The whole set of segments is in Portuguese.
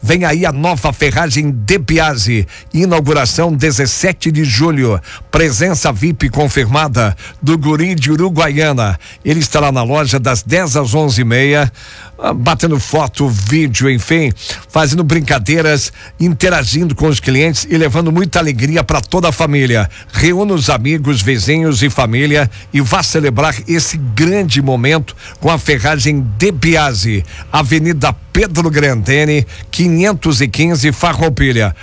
Vem aí a nova ferragem De Biase, inauguração 17 de julho, presença VIP confirmada do Guri de Uruguaiana. Ele estará na loja das 10 às 11h30, batendo foto, vídeo, enfim, fazendo brincadeiras, interagindo com os clientes e levando muita alegria para toda a família. Reúna os amigos, vizinhos e família e vá celebrar esse grande momento com a ferragem De Biase, Avenida Pedro Grandene, 515, Farroupilha,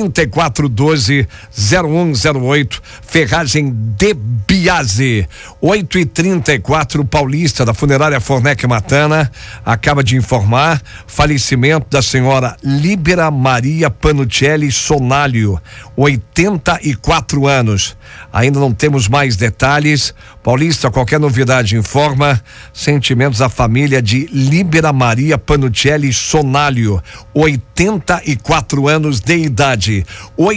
3412-0108, ferragem De Biase. 8h34, Paulista, da Funerária Fornec Matana, acaba de informar falecimento da senhora Líbera Maria Panuccelli Sonalho, 84 anos. Ainda não temos mais detalhes. Paulista, qualquer novidade informa. Sentimentos à família de Líbera Maria Panuccelli Sonalho, 84 anos de idade.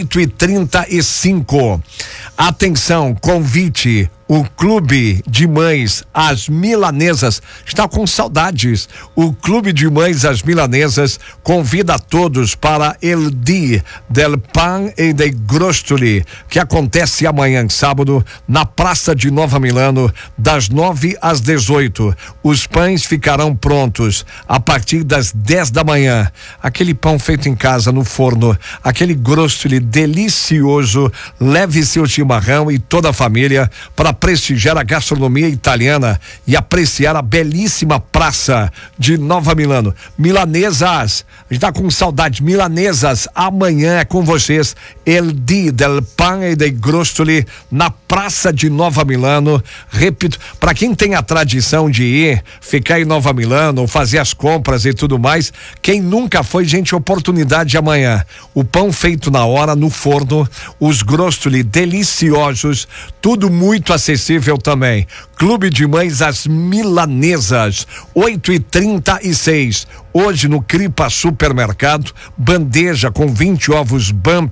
8h35. Atenção, convite. O Clube de Mães As Milanesas está com saudades. O Clube de Mães As Milanesas convida a todos para El Día del Pan e dei Grostoli, que acontece amanhã, sábado, na Praça de Nova Milano, das 9 às 18. Os pães ficarão prontos a partir das 10 da manhã. Aquele pão feito em casa no forno, aquele grostoli delicioso. Leve seu chimarrão e toda a família para prestigiar a gastronomia italiana e apreciar a belíssima praça de Nova Milano. Milanesas, a gente tá com saudade. Milanesas, amanhã é com vocês. El Día del Pan e dei Grostoli, na Praça de Nova Milano. Repito, para quem tem a tradição de ir, ficar em Nova Milano, fazer as compras e tudo mais, quem nunca foi, gente, oportunidade amanhã. O pão feito na hora, no forno, os grostoli deliciosos, tudo muito acessível também. Clube de Mães As Milanesas, 8h36. Hoje no Cripa Supermercado, bandeja com 20 ovos Bump,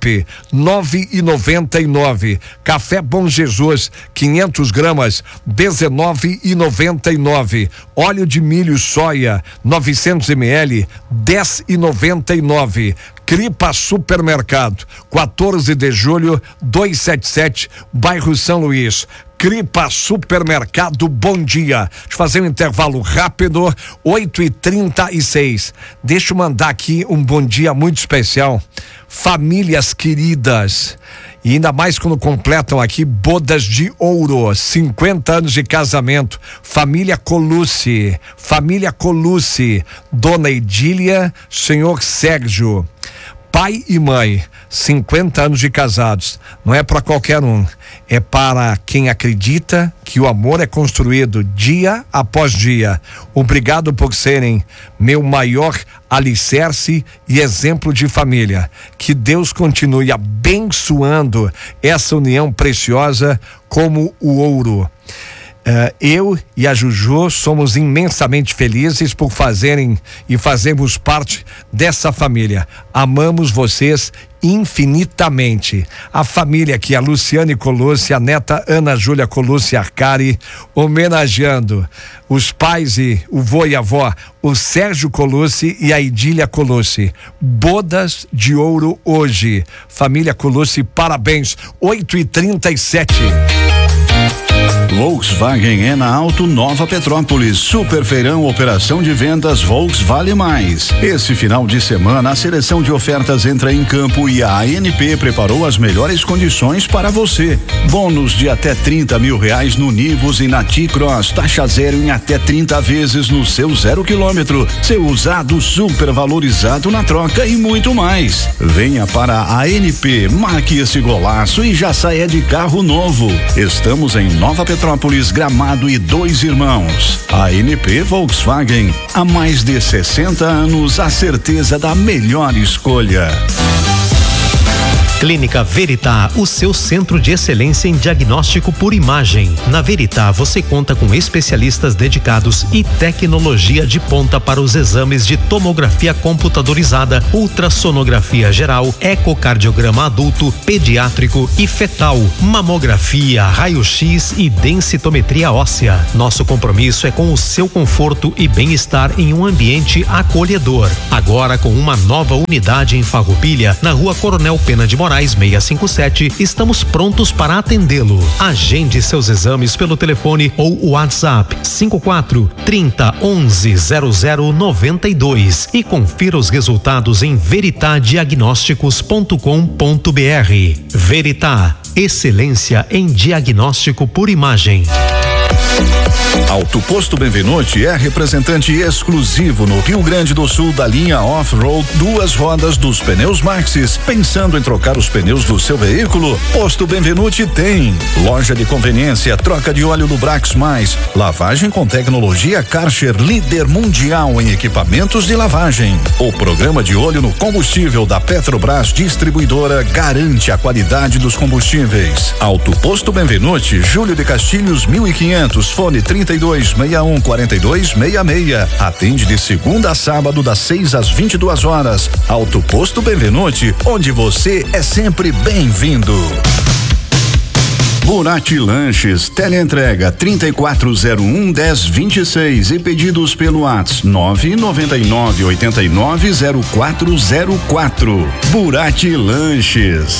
9,99. Café Bom Jesus, 500 gramas, 19,99. Óleo de milho soia, 900 ml, 10,99. Cripa Supermercado, 14 de julho, 277, bairro São Luís. Cripa Supermercado, bom dia. Deixa eu fazer um intervalo rápido, 8h36. Deixa eu mandar aqui um bom dia muito especial. Famílias queridas, e ainda mais quando completam aqui bodas de ouro, 50 anos de casamento. Família Colucci, Dona Edília, senhor Sérgio. Pai e mãe, 50 anos de casados. Não é para qualquer um, é para quem acredita que o amor é construído dia após dia. Obrigado por serem meu maior alicerce e exemplo de família. Que Deus continue abençoando essa união preciosa como o ouro. Eu e a Juju somos imensamente felizes por fazerem e fazermos parte dessa família. Amamos vocês infinitamente. A família aqui, a Luciane Colucci, a neta Ana Júlia Colucci Arcari, homenageando os pais e o vô e a avó, o Sérgio Colucci e a Edília Colucci. Bodas de ouro hoje. Família Colucci, parabéns. 8h37. Volkswagen é na Auto Nova Petrópolis. Super feirão, operação de vendas Volks Vale Mais. Esse final de semana, a seleção de ofertas entra em campo e a ANP preparou as melhores condições para você. Bônus de até R$30 mil no Nivus e na T-Cross. Taxa zero em até 30 vezes no seu 0 km. Seu usado super valorizado na troca e muito mais. Venha para a ANP, marque esse golaço e já saia de carro novo. Estamos em Nova Petrópolis, Gramado e Dois Irmãos. A ANP Volkswagen, há mais de 60 anos, a certeza da melhor escolha. Clínica Veritá, o seu centro de excelência em diagnóstico por imagem. Na Veritá você conta com especialistas dedicados e tecnologia de ponta para os exames de tomografia computadorizada, ultrassonografia geral, ecocardiograma adulto, pediátrico e fetal, mamografia, raio-x e densitometria óssea. Nosso compromisso é com o seu conforto e bem-estar em um ambiente acolhedor. Agora com uma nova unidade em Farroupilha, na Rua Coronel Pena de Moraes 657, estamos prontos para atendê-lo. Agende seus exames pelo telefone ou WhatsApp 54 30 11 0092 e confira os resultados em veritadiagnósticos.com.br. Veritá, excelência em diagnóstico por imagem. Auto Posto Benvenuti é representante exclusivo no Rio Grande do Sul da linha Off-Road duas rodas dos pneus Maxxis. Pensando em trocar os pneus do seu veículo? Posto Benvenuti tem loja de conveniência, troca de óleo Lubrax Mais, lavagem com tecnologia Karcher, líder mundial em equipamentos de lavagem. O programa de olho no combustível da Petrobras Distribuidora garante a qualidade dos combustíveis. Auto Posto Benvenuti, Júlio de Castilhos 1500, fone 3261-4266. Atende de segunda a sábado das 6 às 22 horas. Auto Posto Benvenuti, onde você é sempre bem-vindo. Burati Lanches, teleentrega 3401-1026 e pedidos pelo WhatsApp 999-890404. Burati Lanches.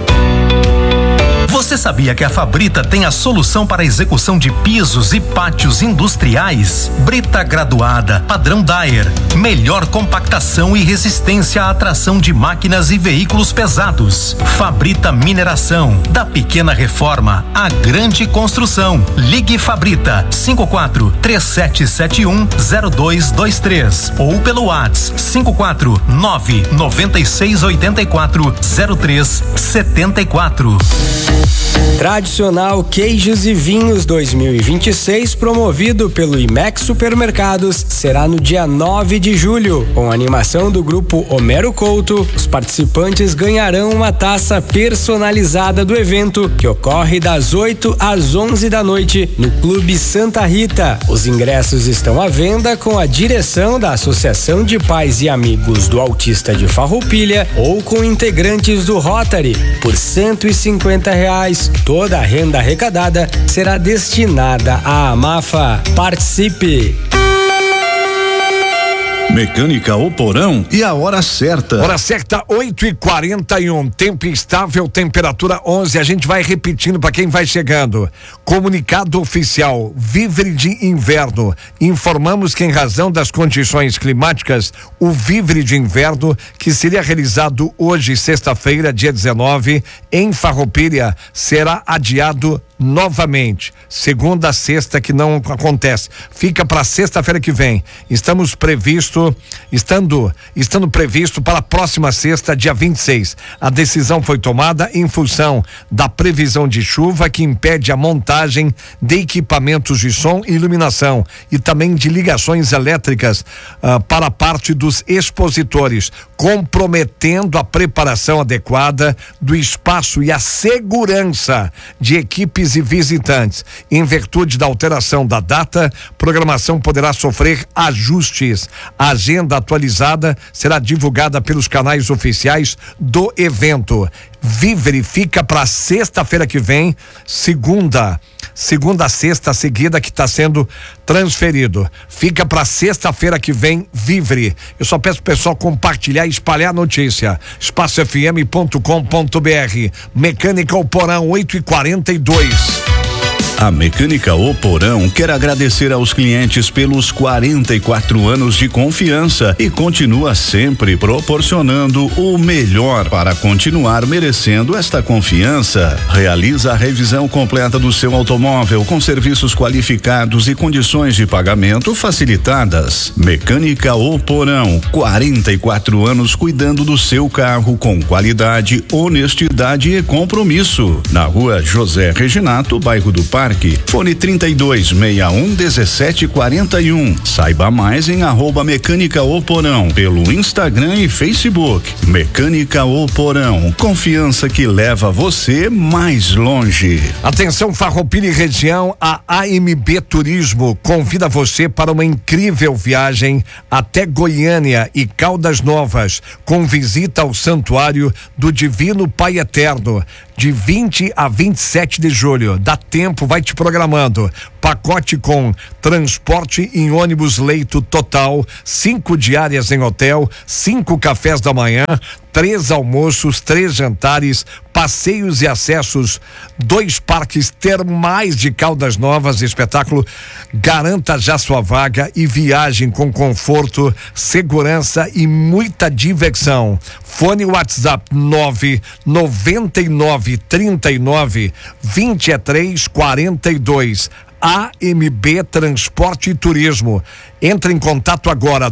Você sabia que a Fabrita tem a solução para a execução de pisos e pátios industriais? Brita graduada, padrão Dyer, melhor compactação e resistência à atração de máquinas e veículos pesados. Fabrita Mineração, da pequena reforma à grande construção. Ligue Fabrita 54 3771 0223 ou pelo WhatsApp 54 99684 0374. Tradicional Queijos e Vinhos 2026, promovido pelo IMEX Supermercados, será no dia 9 de julho. Com a animação do grupo Homero Couto, os participantes ganharão uma taça personalizada do evento, que ocorre das 8 às 11 da noite no Clube Santa Rita. Os ingressos estão à venda com a direção da Associação de Pais e Amigos do Autista de Farroupilha ou com integrantes do Rotary por R$150. Toda a renda arrecadada será destinada à AMAFA. Participe! Mecânica O Porão e a hora certa. Hora certa 8h41, tempo instável, temperatura 11. A gente vai repetindo para quem vai chegando. Comunicado oficial, Vivre de Inverno. Informamos que em razão das condições climáticas, o Vivre de Inverno, que seria realizado hoje, sexta-feira, dia 19, em Farroupilha, será adiado novamente. Segunda a sexta que não acontece. Fica para sexta-feira que vem. Estando previsto para a próxima sexta, dia 26. A decisão foi tomada em função da previsão de chuva que impede a montagem de equipamentos de som e iluminação e também de ligações elétricas para a parte dos expositores, comprometendo a preparação adequada do espaço e a segurança de equipes e visitantes. Em virtude da alteração da data, programação poderá sofrer ajustes. A agenda atualizada será divulgada pelos canais oficiais do evento. Vivre fica para sexta-feira que vem, segunda a sexta seguida que está sendo transferido. Fica para sexta-feira que vem, Vivre. Eu só peço pro pessoal compartilhar e espalhar a notícia. espacofm.com.br. Mecânica O Porão 8h42. A Mecânica O Porão quer agradecer aos clientes pelos 44 anos de confiança e continua sempre proporcionando o melhor para continuar merecendo esta confiança. Realiza a revisão completa do seu automóvel com serviços qualificados e condições de pagamento facilitadas. Mecânica O Porão, 44 anos cuidando do seu carro com qualidade, honestidade e compromisso. Na Rua José Reginato, bairro do Parque, Parque. Fone 3261-1741. Saiba mais em @Mecânica O Porão, pelo Instagram e Facebook. Mecânica O Porão, confiança que leva você mais longe. Atenção, Farroupilha e região, a AMB Turismo convida você para uma incrível viagem até Goiânia e Caldas Novas, com visita ao Santuário do Divino Pai Eterno, de 20 a 27 de julho. Dá tempo, vai te programando. Pacote com transporte em ônibus leito total, 5 diárias em hotel, 5 cafés da manhã, 3 almoços, 3 jantares, passeios e acessos, 2 parques termais de Caldas Novas, espetáculo. Garanta já sua vaga e viagem com conforto, segurança e muita diversão. Fone WhatsApp 999392342. AMB Transporte e Turismo. Entre em contato agora,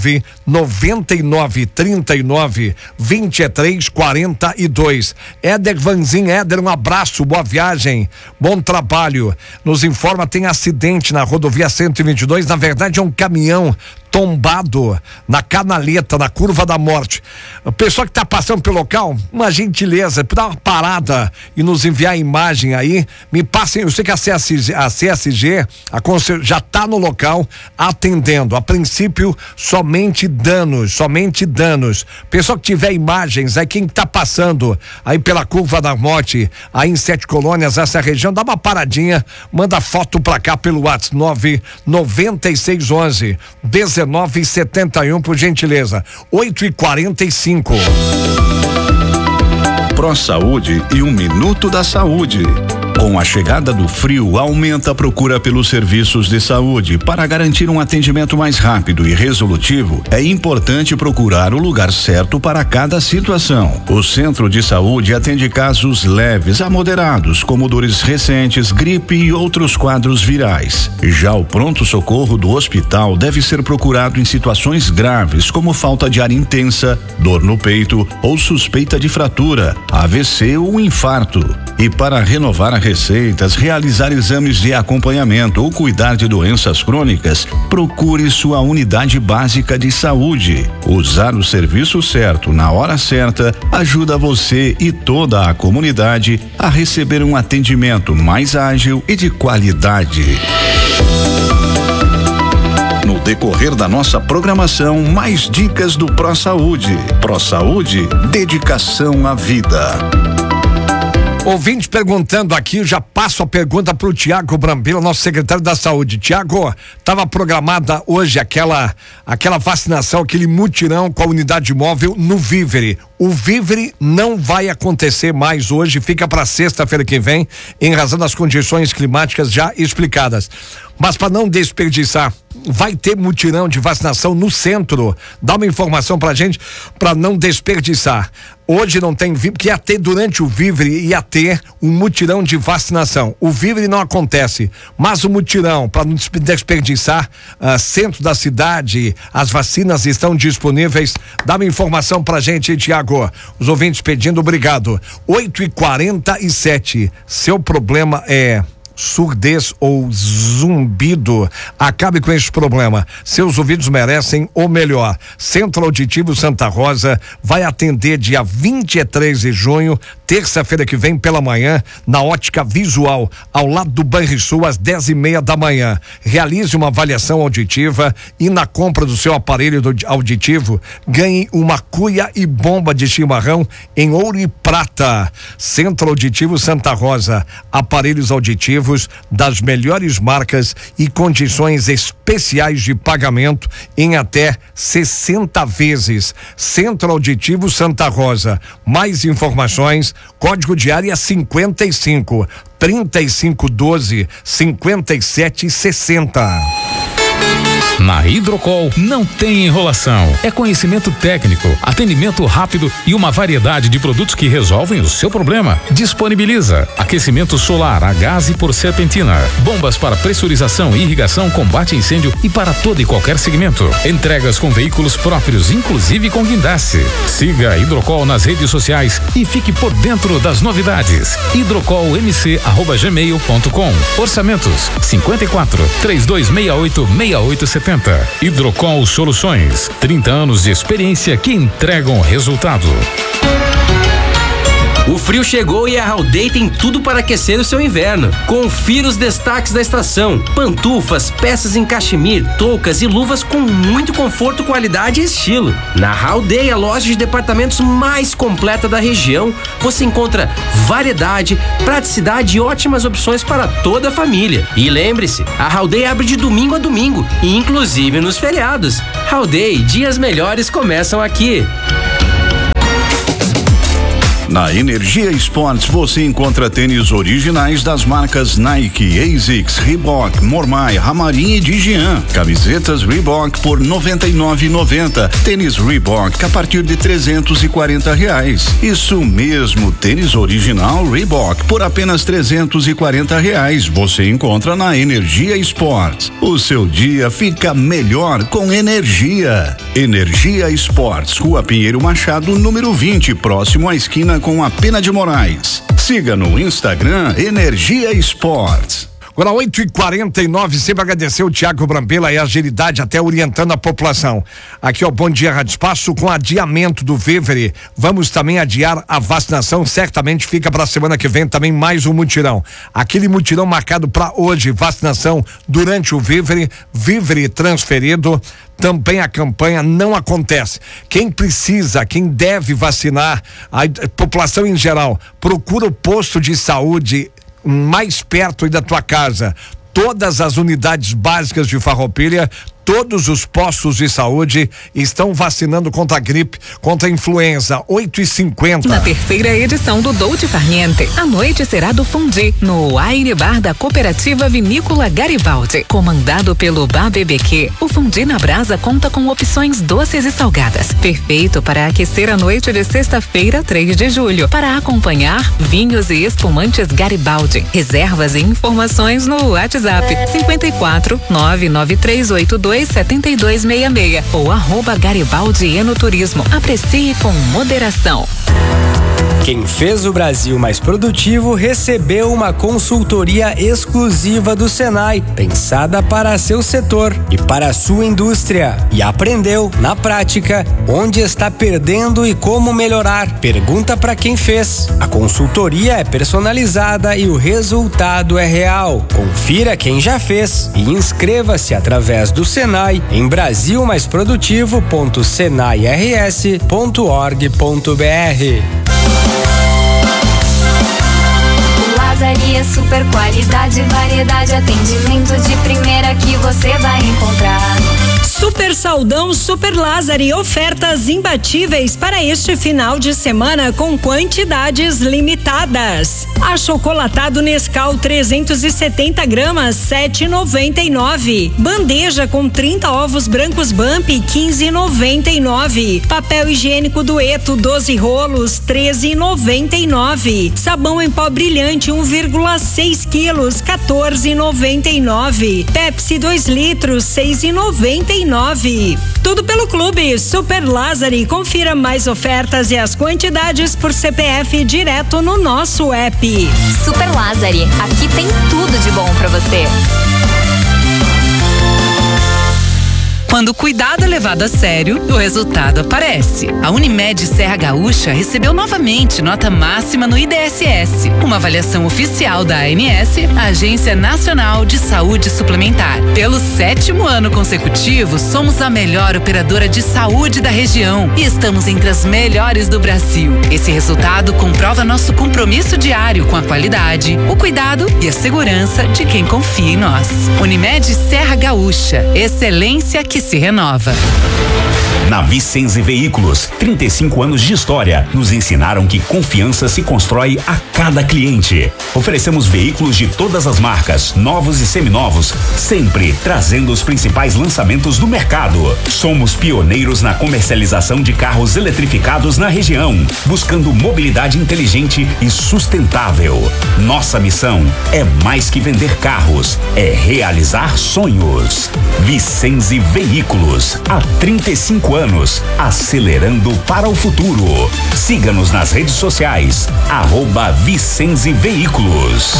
999392342. Éder Vanzin, Éder, um abraço, boa viagem, bom trabalho. Nos informa, tem acidente na rodovia 122, na verdade é um caminhão tombado na Canaleta, na Curva da Morte. O pessoal que está passando pelo local, uma gentileza, dar uma parada e nos enviar a imagem aí, me passem, eu sei que a CSG já está no local atendendo. A princípio, somente danos. Pessoal que tiver imagens, aí quem está passando aí pela Curva da Morte, aí em 7 Colônias, essa região, dá uma paradinha, manda foto pra cá pelo WhatsApp 99611 1971, por gentileza. 8h45. Pro Saúde e 1 minuto da saúde. Com a chegada do frio, aumenta a procura pelos serviços de saúde. Para garantir um atendimento mais rápido e resolutivo, é importante procurar o lugar certo para cada situação. O Centro de Saúde atende casos leves a moderados, como dores recentes, gripe e outros quadros virais. Já o pronto-socorro do hospital deve ser procurado em situações graves, como falta de ar intensa, dor no peito ou suspeita de fratura, AVC ou infarto. E para renovar a receitas, realizar exames de acompanhamento ou cuidar de doenças crônicas, procure sua unidade básica de saúde. Usar o serviço certo na hora certa ajuda você e toda a comunidade a receber um atendimento mais ágil e de qualidade. No decorrer da nossa programação, mais dicas do Pro Saúde. Pro Saúde, dedicação à vida. Ouvinte perguntando aqui, eu já passo a pergunta para o Tiago Brambila, nosso secretário da Saúde. Tiago, estava programada hoje aquela vacinação, aquele mutirão com a unidade móvel no Vivere. O Vivere não vai acontecer mais hoje, fica para sexta-feira que vem, em razão das condições climáticas já explicadas. Mas para não desperdiçar, vai ter mutirão de vacinação no centro. Dá uma informação pra gente, para não desperdiçar. Hoje não tem Vivere, que ia ter durante o Vivere, ia ter um mutirão de vacinação. O Vivere não acontece, mas o mutirão, para não desperdiçar, centro da cidade, as vacinas estão disponíveis. Dá uma informação pra gente, Tiago. Os ouvintes pedindo, obrigado. 8h47. Seu problema é surdez ou zumbido, acabe com esse problema. Seus ouvidos merecem o melhor. Centro Auditivo Santa Rosa vai atender dia 23 de junho, terça-feira que vem pela manhã, na Ótica Visual, ao lado do Banrisul, às 10h30 da manhã. Realize uma avaliação auditiva e na compra do seu aparelho auditivo, ganhe uma cuia e bomba de chimarrão em ouro e prata. Centro Auditivo Santa Rosa, aparelhos auditivos das melhores marcas e condições especiais de pagamento em até 60 vezes. Centro Auditivo Santa Rosa. Mais informações, código de área 55 3512 5760. Na Hidrocol não tem enrolação. É conhecimento técnico, atendimento rápido e uma variedade de produtos que resolvem o seu problema. Disponibiliza aquecimento solar a gás e por serpentina, bombas para pressurização e irrigação, combate a incêndio e para todo e qualquer segmento. Entregas com veículos próprios, inclusive com guindaste. Siga a Hidrocol nas redes sociais e fique por dentro das novidades. hidrocolmc@gmail.com. Orçamentos 54-3268-6870. Hidrocol Soluções, 30 anos de experiência que entregam resultado. O frio chegou e a Haldei tem tudo para aquecer o seu inverno. Confira os destaques da estação: pantufas, peças em cachemir, toucas e luvas com muito conforto, qualidade e estilo. Na Haldei, a loja de departamentos mais completa da região, você encontra variedade, praticidade e ótimas opções para toda a família. E lembre-se, a Haldei abre de domingo a domingo, e inclusive nos feriados. Haldei, dias melhores começam aqui. Na Energia Esportes você encontra tênis originais das marcas Nike, ASICS, Reebok, Mormai, Ramarim e Digian. Camisetas Reebok por R$ 99,90. Tênis Reebok a partir de R$340. Isso mesmo, tênis original Reebok por apenas R$340. Você encontra na Energia Esportes. O seu dia fica melhor com energia. Energia Esportes, Rua Pinheiro Machado, número 20, próximo à esquina com a Pena de Moraes. Siga no Instagram Energia Esportes. Agora 8h49, sempre agradecer o Tiago Brambila e a agilidade até orientando a população. Aqui, ó, Bom Dia Rádio Espaço, com adiamento do Vivere, vamos também adiar a vacinação, certamente fica para a semana que vem também mais um mutirão. Aquele mutirão marcado para hoje, vacinação durante o Vivere transferido, também a campanha não acontece. Quem precisa, quem deve vacinar, a população em geral, procura o posto de saúde mais perto aí da tua casa. Todas as unidades básicas de Farroupilha, todos os postos de saúde estão vacinando contra a gripe, contra a influenza. 8h50. Na terceira edição do Dolce Farniente, a noite será do Fundi, no Aire Bar da Cooperativa Vinícola Garibaldi. Comandado pelo BBQ, o Fundi na Brasa conta com opções doces e salgadas. Perfeito para aquecer a noite de sexta-feira, 3 de julho. Para acompanhar, vinhos e espumantes Garibaldi. Reservas e informações no WhatsApp 54 99382 7266 ou @Garibaldi Enoturismo. Aprecie com moderação. Quem fez o Brasil mais produtivo recebeu uma consultoria exclusiva do Senai, pensada para seu setor e para a sua indústria, e aprendeu, na prática, onde está perdendo e como melhorar. Pergunta para quem fez. A consultoria é personalizada e o resultado é real. Confira quem já fez e inscreva-se através do Senai em brasilmaisprodutivo.senairs.org.br. Lazaria, super qualidade, variedade, atendimento de primeira que você vai encontrar. Super Saldão Super Lázari, ofertas imbatíveis para este final de semana com quantidades limitadas. Achocolatado Nescau 370 gramas, 7,99. Bandeja com 30 ovos brancos Bump, 15,99. Papel higiênico Dueto 12 rolos, 13,99. Sabão em pó brilhante 1,6 quilos, 14,99. Pepsi 2 litros, 6,99. Tudo pelo Clube Super Lázari. Confira mais ofertas e as quantidades por CPF direto no nosso app. Super Lázari, aqui tem tudo de bom pra você. Quando o cuidado é levado a sério, o resultado aparece. A Unimed Serra Gaúcha recebeu novamente nota máxima no IDSS, uma avaliação oficial da ANS, a Agência Nacional de Saúde Suplementar. Pelo 7º ano consecutivo, somos a melhor operadora de saúde da região e estamos entre as melhores do Brasil. Esse resultado comprova nosso compromisso diário com a qualidade, o cuidado e a segurança de quem confia em nós. Unimed Serra Gaúcha, excelência que se renova. Na Vicenze Veículos, 35 anos de história nos ensinaram que confiança se constrói a cada cliente. Oferecemos veículos de todas as marcas, novos e seminovos, sempre trazendo os principais lançamentos do mercado. Somos pioneiros na comercialização de carros eletrificados na região, buscando mobilidade inteligente e sustentável. Nossa missão é mais que vender carros, é realizar sonhos. Vicenze Veículos, há 35 anos, acelerando para o futuro. Siga-nos nas redes sociais, @Vicenze Veículos.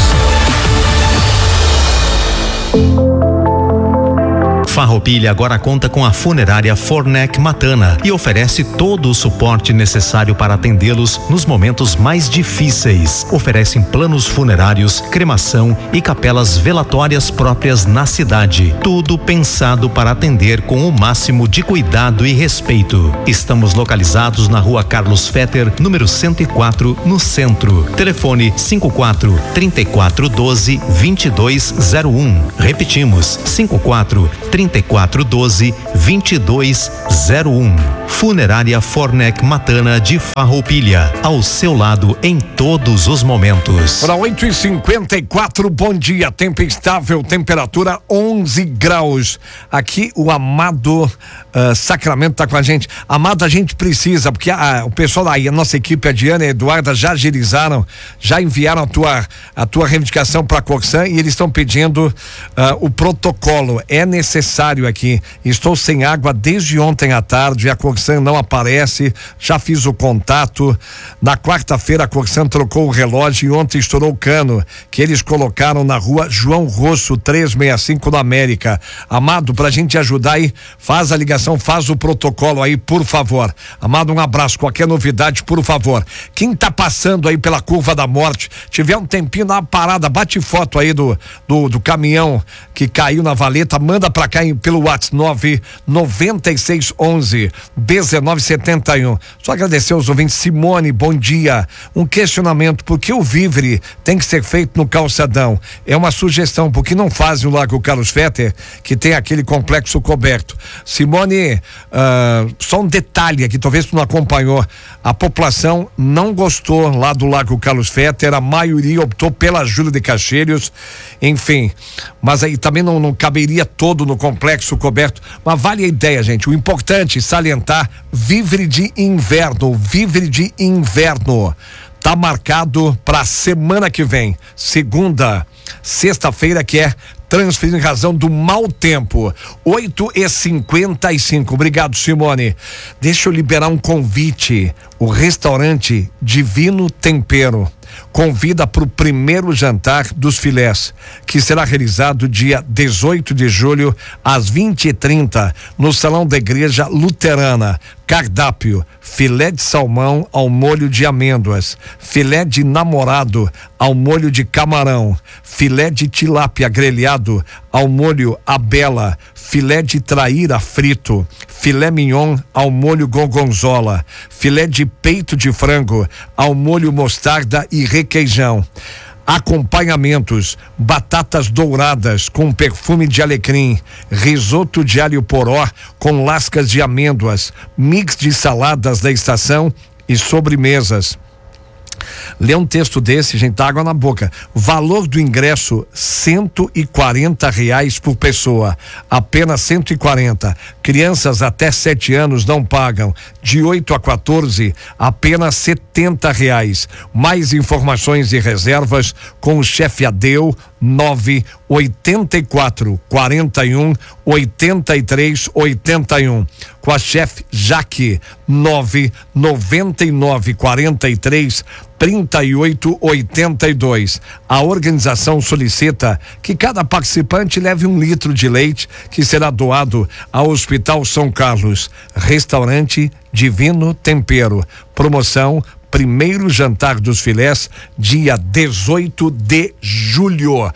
Farroupilha agora conta com a funerária Fornec Matana e oferece todo o suporte necessário para atendê-los nos momentos mais difíceis. Oferecem planos funerários, cremação e capelas velatórias próprias na cidade. Tudo pensado para atender com o máximo de cuidado e respeito. Estamos localizados na Rua Carlos Fetter, número 104, no centro. Telefone 54 3412 2201. Repetimos, 54 3412 2201. Funerária Fornec Matana de Farroupilha, ao seu lado em todos os momentos. Para 8h54, bom dia, tempo instável, temperatura 11 graus. Aqui o Amado Sacramento tá com a gente. Amado, a gente precisa, porque o pessoal aí, a nossa equipe, a Diana e a Eduarda já agilizaram, já enviaram a tua reivindicação para a Corsan e eles estão pedindo o protocolo. É necessário aqui. Estou sem água desde ontem à tarde, a Corsan não aparece, já fiz o contato. Na quarta-feira a Corsan trocou o relógio e ontem estourou o cano que eles colocaram na rua João Rosso 365 no América. Amado, pra gente ajudar aí, faz a ligação, faz o protocolo aí, por favor. Amado, um abraço, qualquer novidade, por favor. Quem tá passando aí pela curva da morte, tiver um tempinho na parada, bate foto aí do caminhão que caiu na valeta, manda pra cá pelo WhatsApp 99611 1971. Só agradecer aos ouvintes. Simone, bom dia. Um questionamento, por que o vivre tem que ser feito no calçadão? É uma sugestão, porque não fazem o Lago Carlos Fetter, que tem aquele complexo coberto. Simone, só um detalhe aqui, talvez tu não acompanhou, a população não gostou lá do Lago Carlos Fetter, a maioria optou pela Júlio de Castilhos, enfim, mas aí também não caberia todo no complexo coberto, mas vale a ideia, gente. O importante salientar, vivre de inverno, tá marcado para semana que vem, sexta-feira, que é transferido em razão do mau tempo. 8h55. Obrigado, Simone. Deixa eu liberar um convite. O restaurante Divino Tempero convida para o primeiro jantar dos filés, que será realizado dia 18 de julho às 20h30 no Salão da Igreja Luterana. Cardápio: filé de salmão ao molho de amêndoas, filé de namorado ao molho de camarão, filé de tilápia grelhado ao molho abela, filé de traíra frito, filé mignon ao molho gorgonzola, filé de peito de frango ao molho mostarda e requeijão. Acompanhamentos: batatas douradas com perfume de alecrim, risoto de alho poró com lascas de amêndoas, mix de saladas da estação e sobremesas. Lê um texto desse, gente, tá água na boca. Valor do ingresso R$140 por pessoa, apenas 140. Crianças até 7 anos não pagam. De 8 a 14, apenas R$70. Mais informações e reservas com o chefe Adeu, 984 41 83 81. Com a chefe Jaque, 999 43 38 82. A organização solicita que cada participante leve 1 litro de leite, que será doado ao Hospital São Carlos. Restaurante Divino Tempero. Promoção: primeiro jantar dos filés, dia 18 de julho.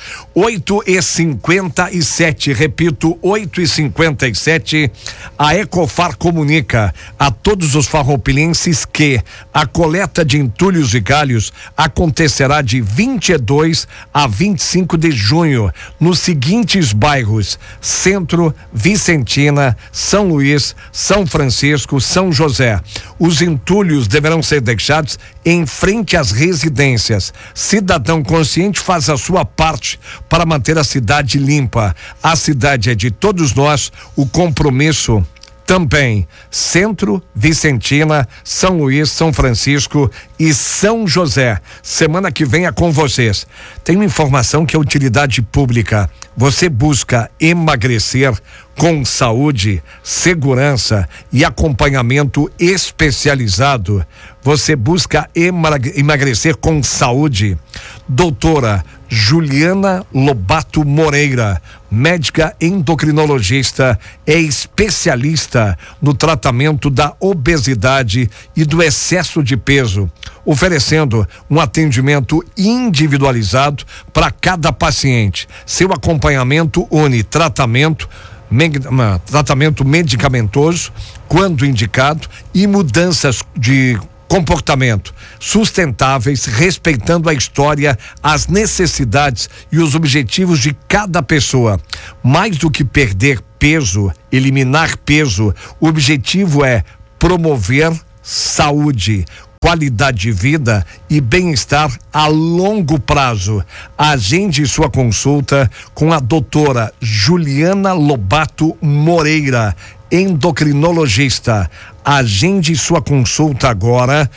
8h57, repito, 8h57. A Ecofar comunica a todos os farroupilenses que a coleta de entulhos e galhos acontecerá de 22 a 25 de junho nos seguintes bairros: Centro, Vicentina, São Luís, São Francisco, São José. Os entulhos deverão ser deixados em frente às residências. Cidadão consciente faz a sua parte para manter a cidade limpa. A cidade é de todos nós, o compromisso também. Centro, Vicentina, São Luís, São Francisco e São José. Semana que vem é com vocês. Tem uma informação que é utilidade pública. Você busca emagrecer com saúde, segurança e acompanhamento especializado. Você busca emagrecer com saúde. Doutora Juliana Lobato Moreira, médica endocrinologista, é especialista no tratamento da obesidade e do excesso de peso, oferecendo um atendimento individualizado para cada paciente. Seu acompanhamento une tratamento medicamentoso, quando indicado, e mudanças de comportamento sustentáveis, respeitando a história, as necessidades e os objetivos de cada pessoa. Mais do que perder peso, eliminar peso, o objetivo é promover saúde, qualidade de vida e bem-estar a longo prazo. Agende sua consulta com a doutora Juliana Lobato Moreira, endocrinologista. Agende sua consulta agora,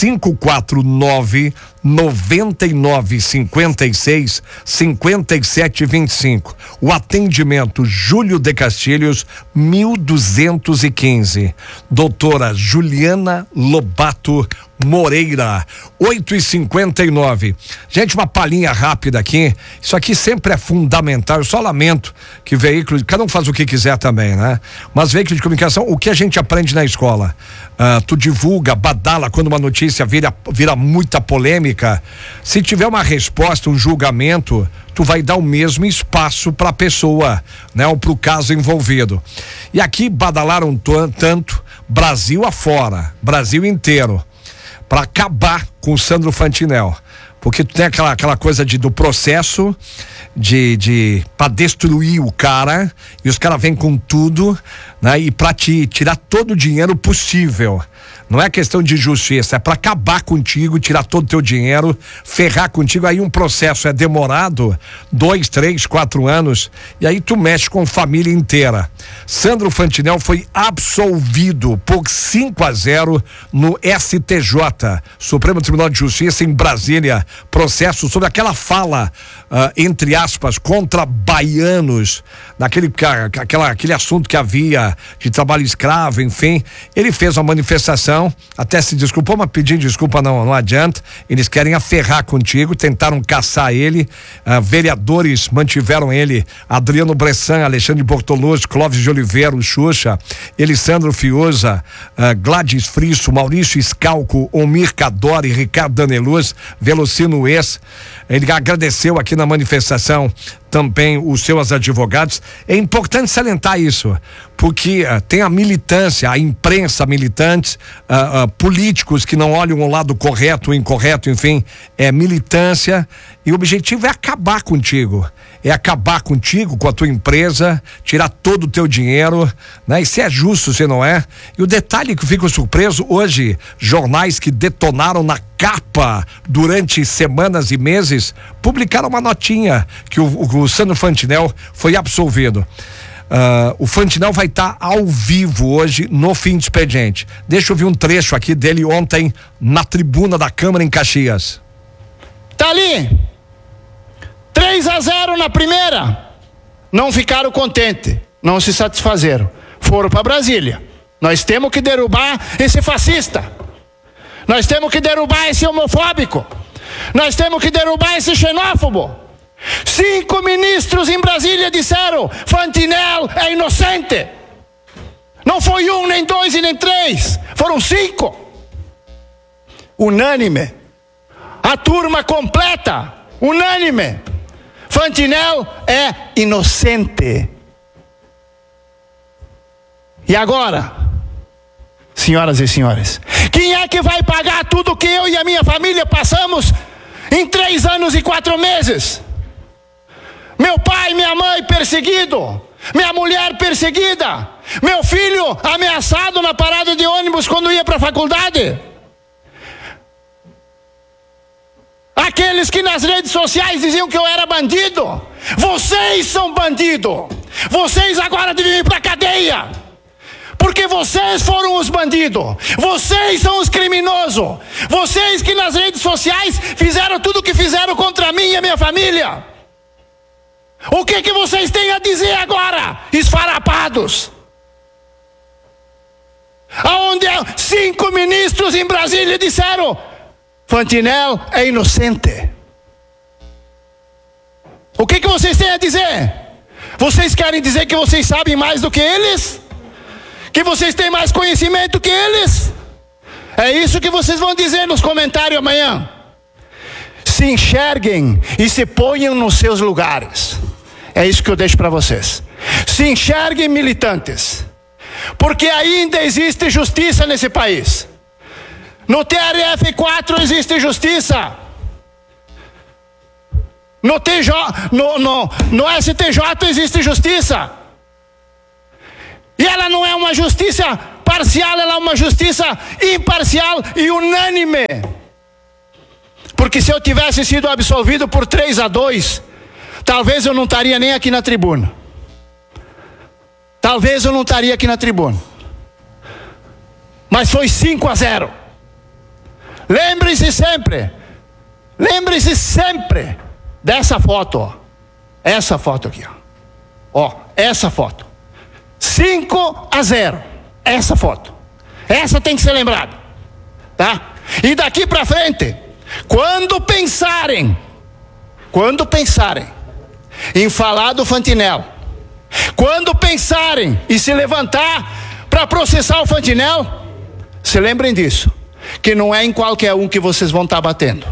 549-9956-5725. O atendimento Júlio de Castilhos, 1215. Doutora Juliana Lobato Moreira, 8h59. Gente, uma palhinha rápida aqui. Isso aqui sempre é fundamental. Eu só lamento que veículo, cada um faz o que quiser também, né? Mas veículo de comunicação, o que a gente aprende na escola? Tu divulga, badala quando uma notícia vira muita polêmica. Se tiver uma resposta, um julgamento, tu vai dar o mesmo espaço para a pessoa, né? Ou para o caso envolvido. E aqui badalaram tanto, Brasil afora, Brasil inteiro, para acabar com o Sandro Fantinel, porque tu tem aquela coisa do processo para destruir o cara, e os caras vêm com tudo, né? E para te tirar todo o dinheiro possível. Não é questão de justiça, é para acabar contigo, tirar todo o teu dinheiro, ferrar contigo. Aí um processo é demorado 2, 3, 4 anos, e aí tu mexe com a família inteira. Sandro Fantinel foi absolvido por 5-0 no STJ, Supremo Tribunal de Justiça em Brasília. Processo sobre aquela fala, entre aspas, contra baianos, aquele assunto que havia de trabalho escravo, enfim. Ele fez uma manifestação, até se desculpou, mas pedir desculpa não adianta. Eles querem aferrar contigo, tentaram caçar ele, vereadores mantiveram ele, Adriano Bressan, Alexandre Bortoluzzi, Clóvis de Oliveira, o Xuxa, Elisandro Fioza, Gladys Frisso, Maurício Scalco, Omir Cadori, Ricardo Daneluz, Velocino Ex. Ele agradeceu aqui na manifestação também os seus advogados. É importante salientar isso, porque tem a militância, a imprensa militante, políticos que não olham o lado correto ou incorreto, enfim, é militância, e o objetivo é acabar contigo, com a tua empresa, tirar todo o teu dinheiro, né? E se é justo, se não é. E o detalhe que eu fico surpreso, hoje, jornais que detonaram na capa durante semanas e meses, publicaram uma notinha que o Sandro Fantinel foi absolvido. O Fantinel vai estar ao vivo hoje no fim de expediente. Deixa eu ver um trecho aqui dele ontem na tribuna da Câmara em Caxias. Tá ali 3-0 na primeira. Não ficaram contentes, não se satisfazeram, foram para Brasília. Nós temos que derrubar esse fascista, nós temos que derrubar esse homofóbico, nós temos que derrubar esse xenófobo. 5 ministros em Brasília disseram: Fantinel é inocente. Não foi 1, nem 2 e nem 3, foram 5. unânime. A turma completa, unânime. Fantinel é inocente. E agora, senhoras e senhores, quem é que vai pagar tudo que eu e a minha família passamos em 3 anos e 4 meses? Meu pai e minha mãe perseguido, minha mulher perseguida, meu filho ameaçado na parada de ônibus quando ia para a faculdade. Aqueles que nas redes sociais diziam que eu era bandido, vocês são bandido. Vocês agora devem ir para a cadeia, porque vocês foram os bandidos, vocês são os criminosos, vocês que nas redes sociais fizeram tudo o que fizeram contra mim e a minha família. O que vocês têm a dizer agora, esfarapados? Aonde 5 ministros em Brasília disseram: Fantinel é inocente. O que vocês têm a dizer? Vocês querem dizer que vocês sabem mais do que eles? Que vocês têm mais conhecimento que eles? É isso que vocês vão dizer nos comentários amanhã. Se enxerguem e se ponham nos seus lugares. É isso que eu deixo para vocês. Se enxerguem, militantes, porque ainda existe justiça nesse país. No TRF4 existe justiça. No STJ existe justiça. E ela não é uma justiça parcial, ela é uma justiça imparcial e unânime. Porque se eu tivesse sido absolvido por 3-2, talvez eu não estaria nem aqui na tribuna. Talvez eu não estaria aqui na tribuna. Mas foi 5-0. Lembre-se sempre dessa foto, ó. Essa foto aqui, ó. Essa foto. 5-0. Essa foto. Essa tem que ser lembrada, tá? E daqui para frente, quando pensarem em falar do Fantinel, quando pensarem em se levantar para processar o Fantinel, se lembrem disso, que não é em qualquer um que vocês vão estar batendo.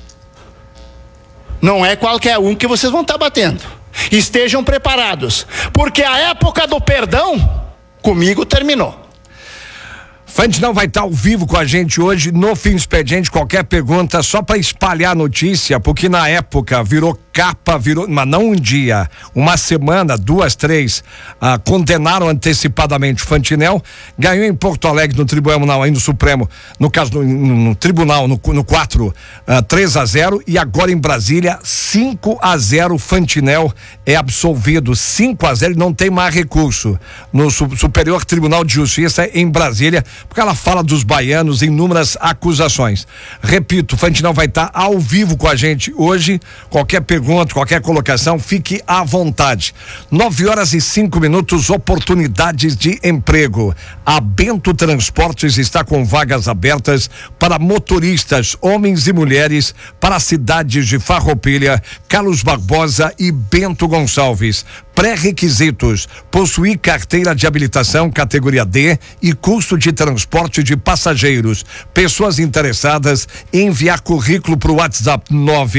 Não é qualquer um que vocês vão estar batendo. Estejam preparados, porque a época do perdão comigo terminou. Fantinel vai estar ao vivo com a gente hoje no Fim do Expediente. Qualquer pergunta, só para espalhar a notícia, porque na época virou capa, mas não um dia, uma semana, 2, 3, condenaram antecipadamente o Fantinel, ganhou em Porto Alegre no Tribunal, aí no Supremo, no caso no Tribunal, no 4, 3-0, e agora em Brasília 5-0, Fantinel é absolvido, 5-0, e não tem mais recurso no Superior Tribunal de Justiça em Brasília, porque ela fala dos baianos, inúmeras acusações. Repito, o Fantinel vai estar ao vivo com a gente hoje. Qualquer pergunta, qualquer colocação, fique à vontade. 9h05, oportunidades de emprego. A Bento Transportes está com vagas abertas para motoristas, homens e mulheres, para as cidades de Farroupilha, Carlos Barbosa e Bento Gonçalves. Pré-requisitos: possuir carteira de habilitação categoria D e curso de transporte de passageiros. Pessoas interessadas, enviar currículo para o WhatsApp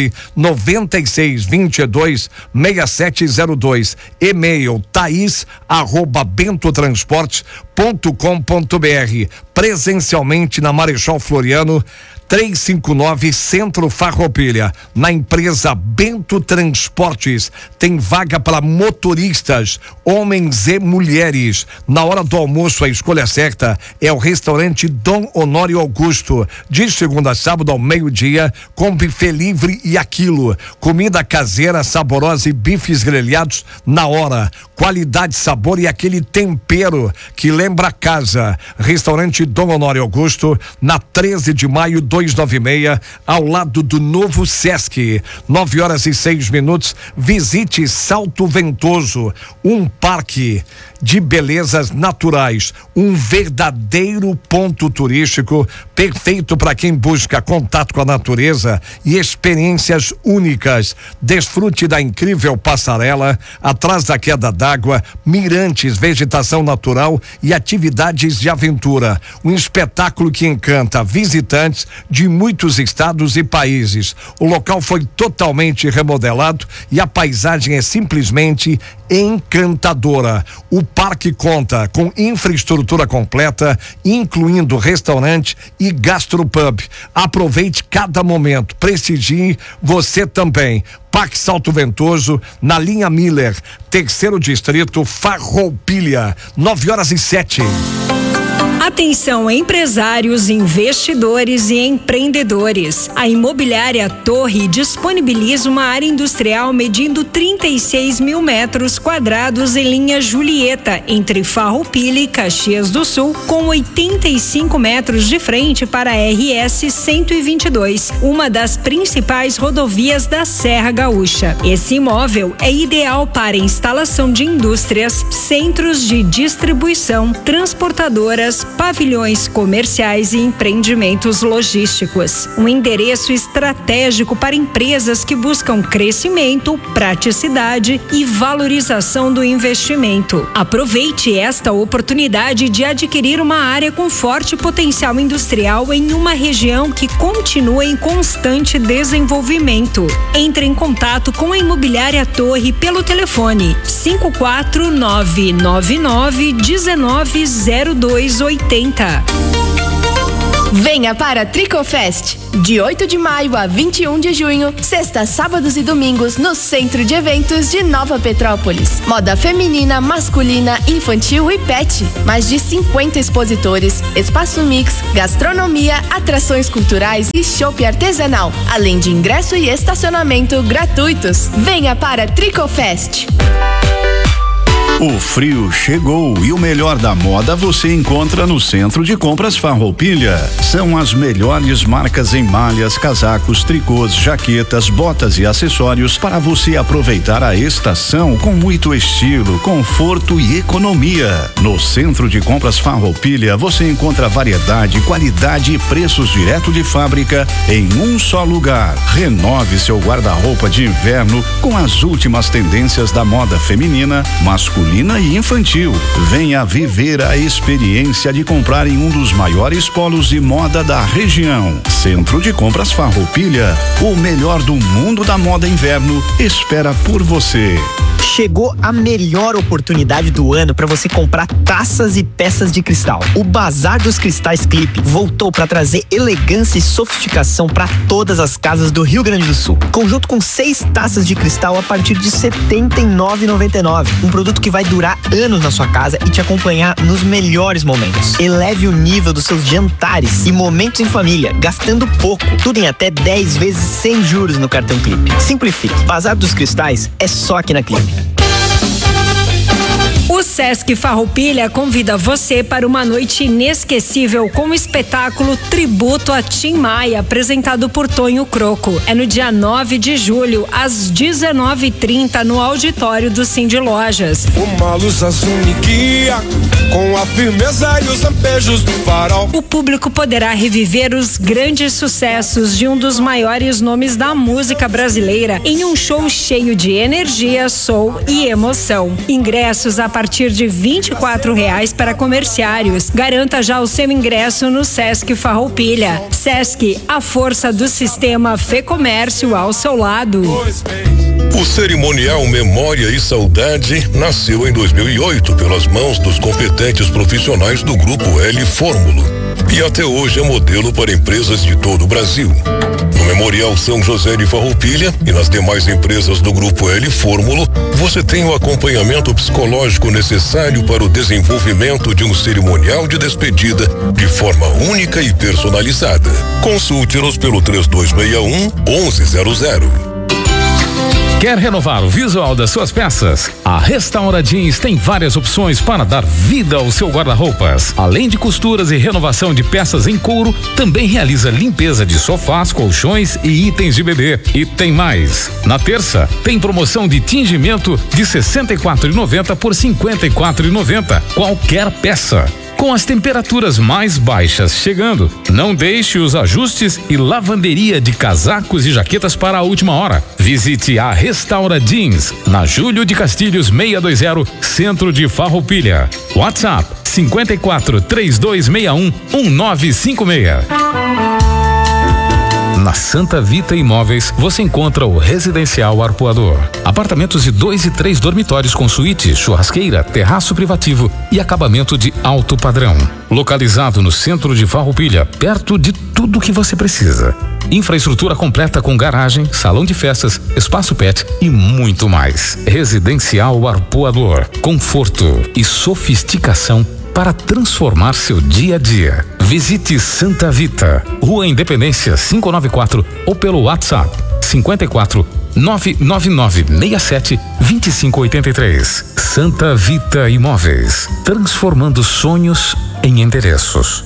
996226702, e-mail thais@bentotransportes.com.br. Presencialmente na Marechal Floriano 359, Centro Farroupilha. Na empresa Bento Transportes tem vaga para motoristas, homens e mulheres. Na hora do almoço, a escolha certa é o restaurante Dom Honório Augusto, de segunda a sábado ao meio-dia, com buffet livre e aquilo, comida caseira saborosa e bifes grelhados na hora, qualidade, sabor e aquele tempero que lembra casa. Restaurante Dom Honório Augusto, na 13 de maio 296, ao lado do novo Sesc. 9h06. Visite Salto Ventoso, um parque de belezas naturais, um verdadeiro ponto turístico perfeito para quem busca contato com a natureza e experiências únicas. Desfrute da incrível passarela, atrás da queda d'água, mirantes, vegetação natural e atividades de aventura. Um espetáculo que encanta visitantes de muitos estados e países. O local foi totalmente remodelado e a paisagem é simplesmente encantadora. O parque conta com infraestrutura completa, incluindo restaurante e gastropub. Aproveite cada momento, prestigie você também. Parque Salto Ventoso, na linha Miller, 3º distrito, Farroupilha, 9h07. Atenção, empresários, investidores e empreendedores. A Imobiliária Torre disponibiliza uma área industrial medindo 36 mil metros quadrados em linha Julieta, entre Farroupilha e Caxias do Sul, com 85 metros de frente para a RS 122, uma das principais rodovias da Serra Gaúcha. Esse imóvel é ideal para instalação de indústrias, centros de distribuição, transportadoras, pavilhões comerciais e empreendimentos logísticos. Um endereço estratégico para empresas que buscam crescimento, praticidade e valorização do investimento. Aproveite esta oportunidade de adquirir uma área com forte potencial industrial em uma região que continua em constante desenvolvimento. Entre em contato com a Imobiliária Torre pelo telefone 54999190280. Venha para a Tricofest, de 8 de maio a 21 de junho, sexta, sábados e domingos, no Centro de Eventos de Nova Petrópolis. Moda feminina, masculina, infantil e pet. Mais de 50 expositores, espaço mix, gastronomia, atrações culturais e chopp artesanal, além de ingresso e estacionamento gratuitos. Venha para a Tricofest. O frio chegou e o melhor da moda você encontra no Centro de Compras Farroupilha. São as melhores marcas em malhas, casacos, tricôs, jaquetas, botas e acessórios para você aproveitar a estação com muito estilo, conforto e economia. No Centro de Compras Farroupilha você encontra variedade, qualidade e preços direto de fábrica em um só lugar. Renove seu guarda-roupa de inverno com as últimas tendências da moda feminina, masculina e infantil. Venha viver a experiência de comprar em um dos maiores polos de moda da região. Centro de Compras Farroupilha, o melhor do mundo da moda inverno espera por você. Chegou a melhor oportunidade do ano para você comprar taças e peças de cristal. O Bazar dos Cristais Clipe voltou para trazer elegância e sofisticação para todas as casas do Rio Grande do Sul. Conjunto com 6 taças de cristal a partir de R$ 79,99. Um produto que vai durar anos na sua casa e te acompanhar nos melhores momentos. Eleve o nível dos seus jantares e momentos em família, gastando pouco. Tudo em até 10 vezes sem juros no cartão Clipe. Simplifique. Bazar dos Cristais é só aqui na Clipe. O Sesc Farroupilha convida você para uma noite inesquecível com o espetáculo Tributo a Tim Maia, apresentado por Tonho Croco. É no dia 9 de julho, às 19h30, no auditório do Cindy Lojas. Uma luz azul me guia, com a firmeza e os lampejos do farol. O público poderá reviver os grandes sucessos de um dos maiores nomes da música brasileira em um show cheio de energia, soul e emoção. Ingressos a partir de R$24 para comerciários. Garanta já o seu ingresso no Sesc Farroupilha. Sesc, a força do sistema Fê Comércio ao seu lado. O cerimonial Memória e Saudade nasceu em 2008 pelas mãos dos competentes profissionais do Grupo L Fórmulo e até hoje é modelo para empresas de todo o Brasil. No Memorial São José de Farroupilha e nas demais empresas do Grupo L Fórmulo, você tem o acompanhamento psicológico necessário para o desenvolvimento de um cerimonial de despedida de forma única e personalizada. Consulte-nos pelo 3261-1100. Quer renovar o visual das suas peças? A Restaura Jeans tem várias opções para dar vida ao seu guarda-roupas. Além de costuras e renovação de peças em couro, também realiza limpeza de sofás, colchões e itens de bebê. E tem mais. Na terça, tem promoção de tingimento de R$ 64,90 por R$ 54,90. Qualquer peça. Com as temperaturas mais baixas chegando, não deixe os ajustes e lavanderia de casacos e jaquetas para a última hora. Visite a Restaura Jeans, na Júlio de Castilhos 620, centro de Farroupilha. WhatsApp 54 3261 1956. Na Santa Vita Imóveis, você encontra o Residencial Arpoador. Apartamentos de 2 e 3 dormitórios com suíte, churrasqueira, terraço privativo e acabamento de alto padrão. Localizado no centro de Farroupilha, perto de tudo que você precisa. Infraestrutura completa com garagem, salão de festas, espaço pet e muito mais. Residencial Arpoador. Conforto e sofisticação para transformar seu dia a dia. Visite Santa Vita, Rua Independência 594 ou pelo WhatsApp 54 99967 2583. Santa Vita Imóveis, transformando sonhos em endereços.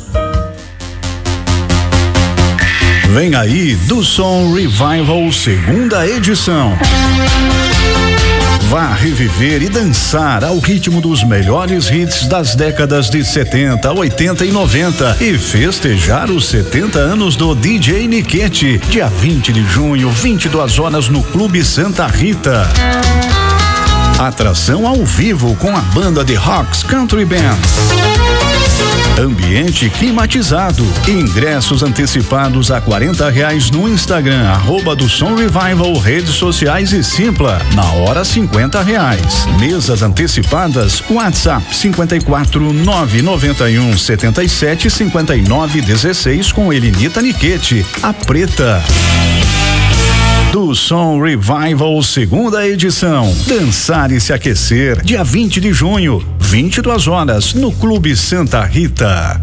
Vem aí do Som Revival, segunda edição. Vá reviver e dançar ao ritmo dos melhores hits das décadas de 70, 80 e 90 e festejar os 70 anos do DJ Niquete, dia 20 de junho, 22 horas no Clube Santa Rita. Atração ao vivo com a banda de Rocks Country Band. Ambiente climatizado. Ingressos antecipados a R$40 no Instagram, @do Som Revival, redes sociais e Simpla. Na hora R$50. Mesas antecipadas, WhatsApp 54 991 77 59 16 com Elenita Niquete, a Preta. Do Som Revival, segunda edição. Dançar e se aquecer, dia 20 de junho, 22 horas, no Clube Santa Rita.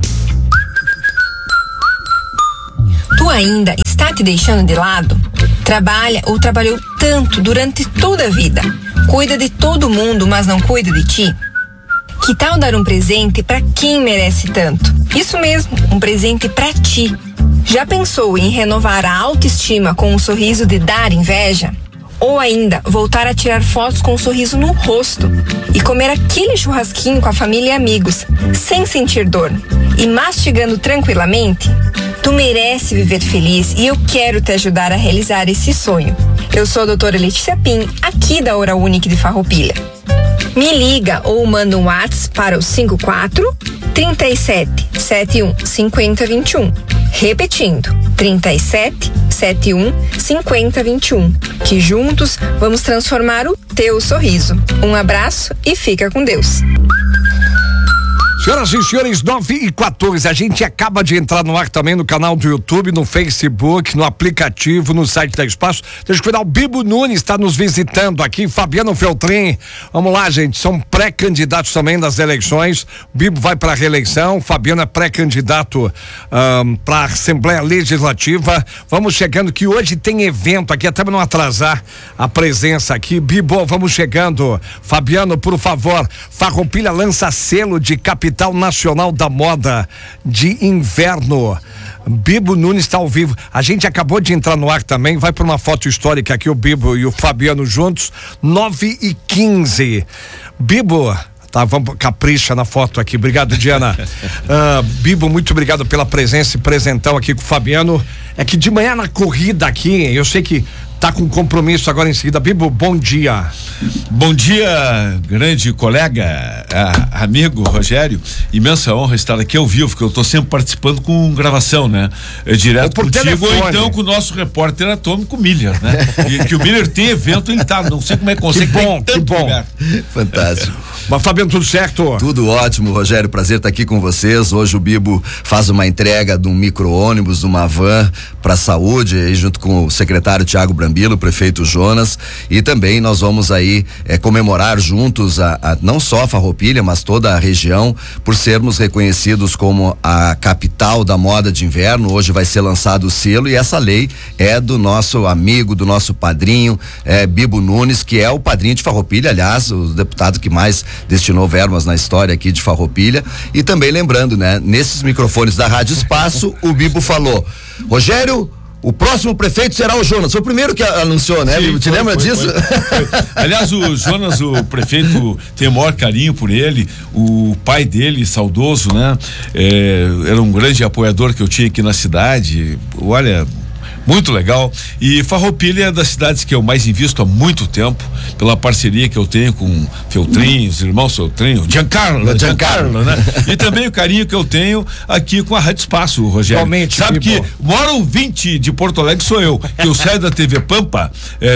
Tu ainda está te deixando de lado? Trabalha ou trabalhou tanto durante toda a vida? Cuida de todo mundo, mas não cuida de ti? Que tal dar um presente para quem merece tanto? Isso mesmo, um presente para ti. Já pensou em renovar a autoestima com um sorriso de dar inveja? Ou ainda, voltar a tirar fotos com um sorriso no rosto e comer aquele churrasquinho com a família e amigos, sem sentir dor e mastigando tranquilamente? Tu merece viver feliz e eu quero te ajudar a realizar esse sonho. Eu sou a doutora Letícia Pim, aqui da Oral Unique de Farroupilha. Me liga ou manda um WhatsApp para o 54 37 71 50 21. Repetindo, 37 71 50 21. Que juntos vamos transformar o teu sorriso. Um abraço e fica com Deus. Senhoras e senhores, 9h14, a gente acaba de entrar no ar também no canal do YouTube, no Facebook, no aplicativo, no site da Espaço. Deixa eu cuidar, o Bibo Nunes está nos visitando aqui, Fabiano Feltrin. Vamos lá, gente, são pré-candidatos também das eleições. O Bibo vai para a reeleição, Fabiano é pré-candidato para a Assembleia Legislativa. Vamos chegando, que hoje tem evento aqui, até para não atrasar a presença aqui. Bibo, vamos chegando. Fabiano, por favor, Farroupilha lança selo de capital nacional da moda de inverno. Bibo Nunes está ao vivo. A gente acabou de entrar no ar também. Vai para uma foto histórica aqui, o Bibo e o Fabiano juntos. 9h15. Bibo, tá, vamos, capricha na foto aqui. Obrigado, Diana. Bibo, muito obrigado pela presença e presentão aqui com o Fabiano. É que de manhã na corrida aqui, eu sei que tá com compromisso agora em seguida. Bibo, bom dia. Bom dia, grande colega, amigo Rogério. Imensa honra estar aqui ao vivo, porque eu tô sempre participando com gravação, né? Direto contigo, telefone. Ou então com o nosso repórter atômico Miller, né? E que o Miller tem evento, ele tá, não sei como é que consegue. Que bom. Lugar. Fantástico. Mas Fabiano, tudo certo? Tudo ótimo, Rogério, prazer estar aqui com vocês. Hoje o Bibo faz uma entrega de um micro-ônibus, de uma van para a saúde, aí junto com o secretário Thiago Brandão, Nambila, o prefeito Jonas, e também nós vamos aí comemorar juntos não só a Farroupilha, mas toda a região, por sermos reconhecidos como a capital da moda de inverno. Hoje vai ser lançado o selo, e essa lei é do nosso amigo, do nosso padrinho, Bibo Nunes, que é o padrinho de Farroupilha, aliás, o deputado que mais destinou verbas na história aqui de Farroupilha. E também lembrando, né, nesses microfones da Rádio Espaço, o Bibo falou: Rogério, o próximo prefeito será o Jonas. Foi o primeiro que anunciou, né? Sim, lembra disso? Foi. Aliás, o Jonas, o prefeito, tem o maior carinho por ele. O pai dele, saudoso, né? Era um grande apoiador que eu tinha aqui na cidade. Olha, muito legal. E Farroupilha é das cidades que eu mais invisto há muito tempo, pela parceria que eu tenho com Feltrin, os irmãos Feltrin, Giancarlo, né? E também o carinho que eu tenho aqui com a Rádio Espaço, Rogério. Realmente, sabe que mora o 20 de Porto Alegre sou eu, que eu saio da TV Pampa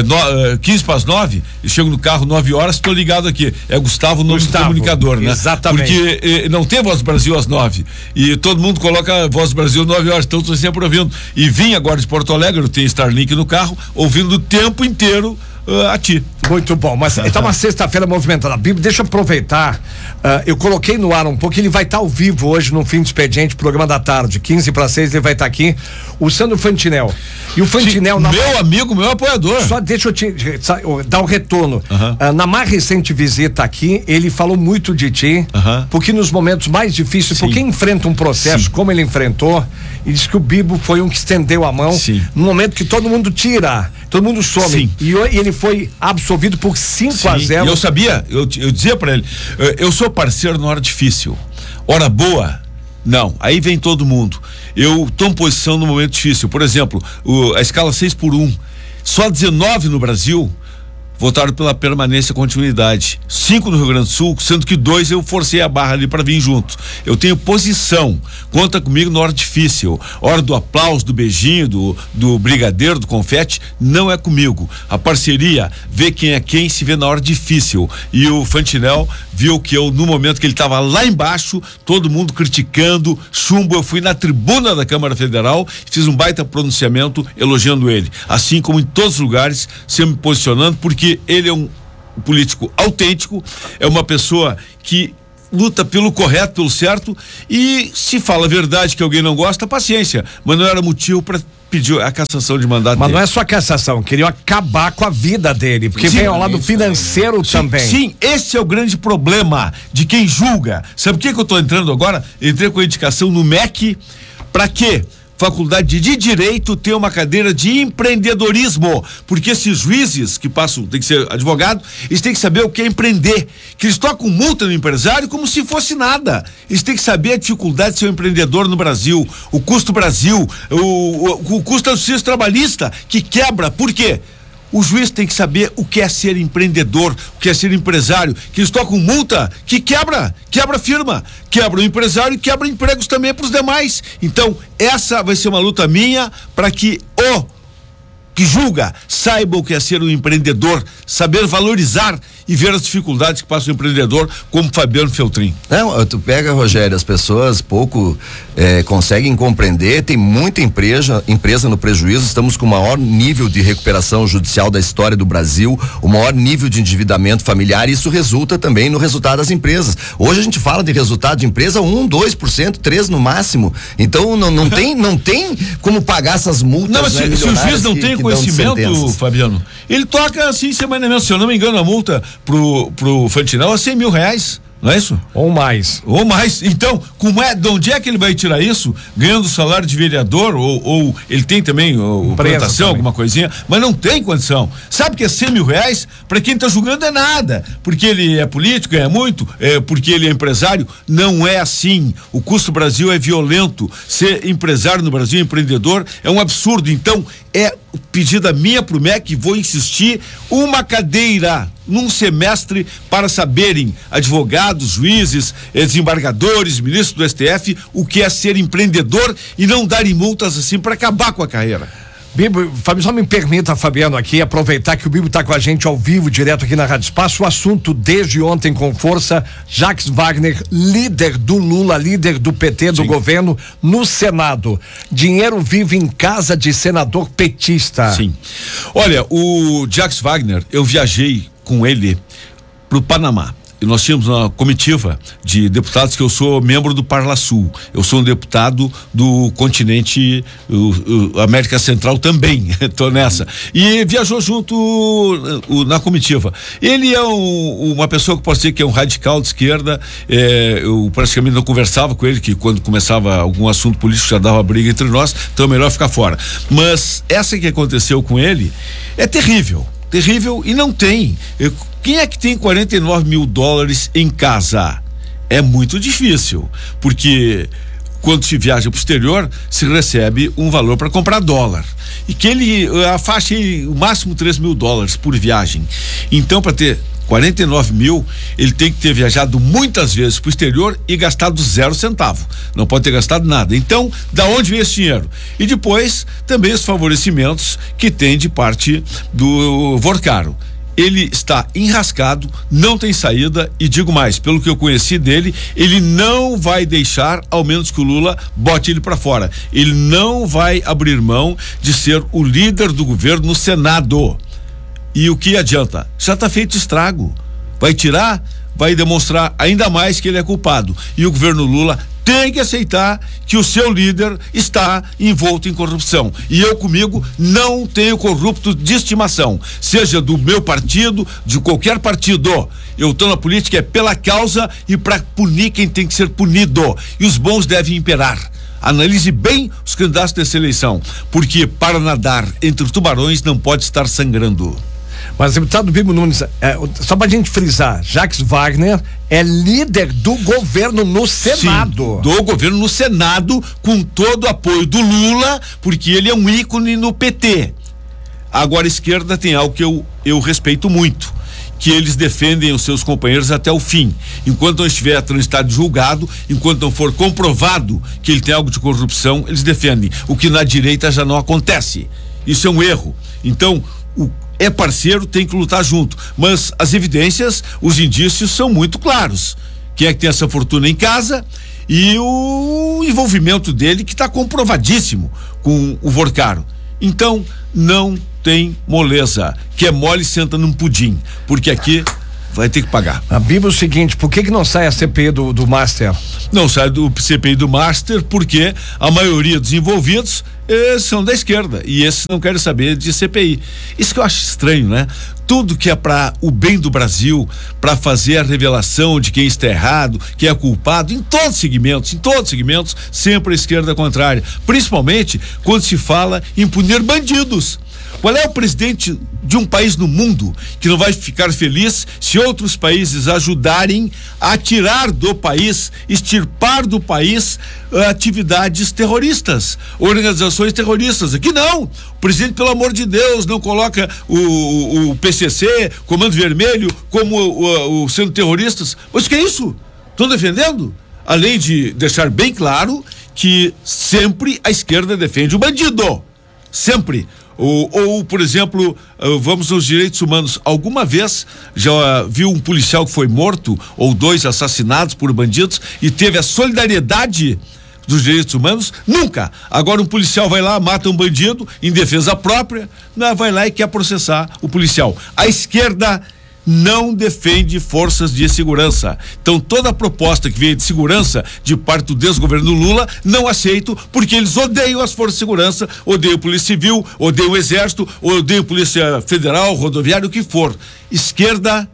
8:45, e chego no carro 9 horas, estou ligado aqui. É Gustavo, nome do comunicador, né? Exatamente. Porque não tem Voz do Brasil às 9, e todo mundo coloca Voz do Brasil às 9 horas, então estou sempre ouvindo. E vim agora de Porto Alegre, eu tenho Starlink no carro, ouvindo o tempo inteiro a ti. Muito bom, mas então uma sexta-feira movimentada. Bíblia, deixa eu aproveitar, eu coloquei no ar um pouco, ele vai estar ao vivo hoje no fim do expediente, programa da tarde, 5:45, ele vai estar aqui, o Sandro Fantinel. E o Fantinel... Meu amigo, meu apoiador. Só deixa eu te dar um retorno. Na mais recente visita aqui, ele falou muito de ti, porque nos momentos mais difíceis, porque enfrenta um processo como ele enfrentou, e disse que o Bibo foi um que estendeu a mão, no momento que todo mundo tira, todo mundo some. E ele foi absolvido por 5-0. E eu sabia, eu dizia pra ele, eu sou parceiro na hora difícil, hora boa, não, aí vem todo mundo. Eu tomo posição no momento difícil. Por exemplo, a escala 6x1, só 19 no Brasil votaram pela permanência e continuidade. 5 no Rio Grande do Sul, sendo que 2 eu forcei a barra ali para vir junto. Eu tenho posição, conta comigo na hora difícil. Hora do aplauso, do beijinho, do brigadeiro, do confete, não é comigo. A parceria vê quem é quem, se vê na hora difícil. E o Fantinel viu que eu, no momento que ele estava lá embaixo, todo mundo criticando, chumbo, eu fui na tribuna da Câmara Federal, fiz um baita pronunciamento elogiando ele. Assim como em todos os lugares, sempre me posicionando, porque ele é um político autêntico, é uma pessoa que luta pelo correto, pelo certo, e se fala a verdade que alguém não gosta, paciência, mas não era motivo para pedir a cassação de mandato mas dele. Não é só cassação, queriam acabar com a vida dele, porque vem ao lado financeiro também. Sim, esse é o grande problema de quem julga. Sabe o que eu tô entrando agora? Entrei com a indicação no MEC, para quê? Faculdade de Direito tem uma cadeira de empreendedorismo, porque esses juízes que passam, tem que ser advogado, eles têm que saber o que é empreender, que eles tocam multa no empresário como se fosse nada. Eles têm que saber a dificuldade de ser um empreendedor no Brasil, o custo Brasil, o custo da justiça trabalhista, que quebra. Por quê? O juiz tem que saber o que é ser empreendedor, o que é ser empresário, que eles tocam multa, que quebra firma, quebra o empresário e quebra empregos também para os demais. Então, essa vai ser uma luta minha para que o que julga saiba o que é ser um empreendedor, saber valorizar e ver as dificuldades que passa o empreendedor, como Fabiano Feltrin. Não, tu pega, Rogério, as pessoas pouco conseguem compreender, tem muita empresa no prejuízo, estamos com o maior nível de recuperação judicial da história do Brasil, o maior nível de endividamento familiar, e isso resulta também no resultado das empresas. Hoje a gente fala de resultado de empresa 1%, 2%, 3% no máximo, então não tem como pagar essas multas. Não, mas se o juiz não tem conhecimento, Fabiano, ele toca assim, semanalmente, se eu não me engano, a multa pro Fantinel é 100 mil reais, não é isso? Ou mais. Então, de onde é que ele vai tirar isso? Ganhando salário de vereador, ou ele tem também plantação, alguma coisinha, mas não tem condição. Sabe que é 100 mil reais? Para quem tá julgando é nada, porque ele é político, ganha muito, porque ele é empresário. Não é assim. O custo Brasil é violento. Ser empresário no Brasil, empreendedor, é um absurdo. Então, é pedida minha pro MEC, vou insistir, uma cadeira num semestre para saberem advogados, juízes, desembargadores, ministros do STF, o que é ser empreendedor e não darem multas assim para acabar com a carreira. Bibo, só me permita, Fabiano, aqui, aproveitar que o Bibo está com a gente ao vivo, direto aqui na Rádio Espaço. O assunto desde ontem com força, Jacques Wagner, líder do Lula, líder do PT, do governo, no Senado. Dinheiro vive em casa de senador petista. Sim. Olha, o Jacques Wagner, eu viajei com ele pro Panamá. E nós tínhamos uma comitiva de deputados que eu sou membro do Parlasul. Eu sou um deputado do continente América Central também, tô nessa. E viajou junto na comitiva. Ele é uma pessoa que pode ser que é um radical de esquerda. Eu praticamente não conversava com ele, que quando começava algum assunto político já dava briga entre nós, então é melhor ficar fora. Mas essa que aconteceu com ele é terrível. Terrível e não tem. Quem é que tem 49 mil dólares em casa? É muito difícil, porque quando se viaja para o exterior, se recebe um valor para comprar dólar. E a faixa é o máximo 3 mil dólares por viagem. Então, para ter 49 mil, ele tem que ter viajado muitas vezes para o exterior e gastado 0 centavo. Não pode ter gastado nada. Então, da onde vem esse dinheiro? E depois, também os favorecimentos que tem de parte do Vorcaro. Ele está enrascado, não tem saída e digo mais, pelo que eu conheci dele, ele não vai deixar, ao menos que o Lula bote ele para fora. Ele não vai abrir mão de ser o líder do governo no Senado. E o que adianta? Já está feito estrago. Vai tirar, vai demonstrar ainda mais que ele é culpado. E o governo Lula tem que aceitar que o seu líder está envolto em corrupção. E eu comigo não tenho corrupto de estimação, seja do meu partido, de qualquer partido. Eu estou na política pela causa e para punir quem tem que ser punido. E os bons devem imperar. Analise bem os candidatos dessa eleição, porque para nadar entre tubarões não pode estar sangrando. Mas, deputado Bibo Nunes, só pra gente frisar, Jacques Wagner é líder do governo no Senado. Sim, do governo no Senado, com todo o apoio do Lula, porque ele é um ícone no PT. Agora, a esquerda tem algo que eu respeito muito, que eles defendem os seus companheiros até o fim. Enquanto não estiver transitado julgado, enquanto não for comprovado que ele tem algo de corrupção, eles defendem. O que na direita já não acontece. Isso é um erro. Então, é parceiro, tem que lutar junto. Mas as evidências, os indícios são muito claros. Quem é que tem essa fortuna em casa e o envolvimento dele que está comprovadíssimo com o Vorcaro. Então, não tem moleza. Que é mole, senta num pudim. Porque aqui vai ter que pagar. A Bíblia é o seguinte, por que não sai a CPI do Master? Não sai do CPI do Master porque a maioria dos envolvidos são da esquerda e esses não querem saber de CPI. Isso que eu acho estranho, né? Tudo que é para o bem do Brasil, para fazer a revelação de quem está errado, quem é culpado, em todos os segmentos, sempre a esquerda contrária. Principalmente quando se fala em punir bandidos. Qual é o presidente de um país no mundo que não vai ficar feliz se outros países ajudarem a tirar do país, extirpar do país atividades terroristas, organizações terroristas? Aqui não. O presidente, pelo amor de Deus, não coloca o PCC, Comando Vermelho, como sendo terroristas. Mas o que é isso? Estão defendendo? Além de deixar bem claro que sempre a esquerda defende o bandido. Sempre. Ou, por exemplo, vamos aos direitos humanos. Alguma vez já viu um policial que foi morto ou 2 assassinados por bandidos e teve a solidariedade dos direitos humanos? Nunca. Agora um policial vai lá, mata um bandido em defesa própria, vai lá e quer processar o policial. A esquerda não defende forças de segurança. Então toda a proposta que veio de segurança de parte do desgoverno Lula, não aceito, porque eles odeiam as forças de segurança, odeiam Polícia Civil, odeiam o Exército, odeiam Polícia Federal, Rodoviária, o que for. Esquerda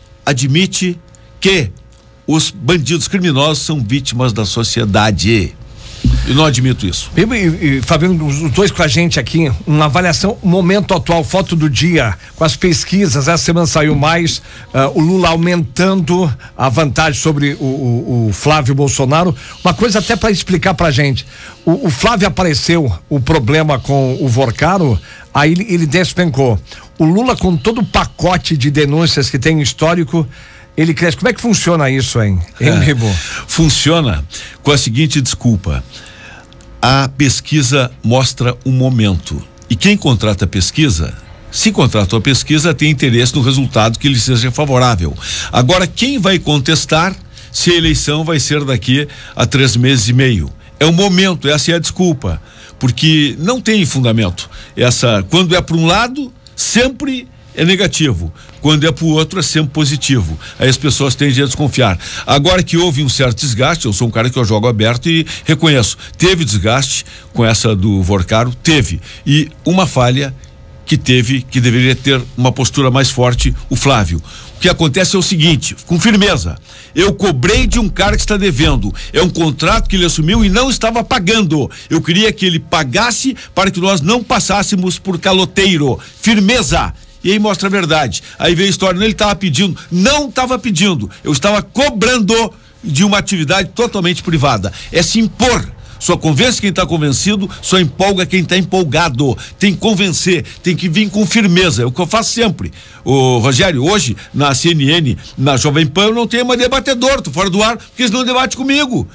admite que os bandidos criminosos são vítimas da sociedade. Eu não admito isso. E Fabiano, os dois com a gente aqui, uma avaliação, momento atual, foto do dia, com as pesquisas, essa semana saiu mais, o Lula aumentando a vantagem sobre o Flávio Bolsonaro. Uma coisa até para explicar pra gente, o Flávio apareceu, o problema com o Vorcaro, aí ele despencou. O Lula, com todo o pacote de denúncias que tem histórico, ele cresce. Como é que funciona isso, hein, Ribo? Funciona com a seguinte desculpa: a pesquisa mostra o momento E quem contrata pesquisa, se contratou a pesquisa, tem interesse no resultado que lhe seja favorável. Agora, quem vai contestar se a eleição vai ser daqui a 3 meses e meio? É o momento, essa é a desculpa, porque não tem fundamento. Quando é para um lado, sempre é negativo. Quando é para o outro, é sempre positivo. Aí as pessoas tendem a desconfiar. Agora que houve um certo desgaste, eu sou um cara que eu jogo aberto e reconheço, teve desgaste com essa do Vorcaro, teve. E uma falha que deveria ter uma postura mais forte, o Flávio. O que acontece é o seguinte, com firmeza, eu cobrei de um cara que está devendo, é um contrato que ele assumiu e não estava pagando, eu queria que ele pagasse para que nós não passássemos por caloteiro, firmeza. E aí mostra a verdade. Aí veio a história, ele estava pedindo, não estava pedindo, eu estava cobrando de uma atividade totalmente privada. É se impor. Só convence quem está convencido, só empolga quem está empolgado. Tem que convencer, tem que vir com firmeza. É o que eu faço sempre. Ô Rogério, hoje na CNN, na Jovem Pan, eu não tenho mais debatedor, tô fora do ar, porque eles não debatem comigo.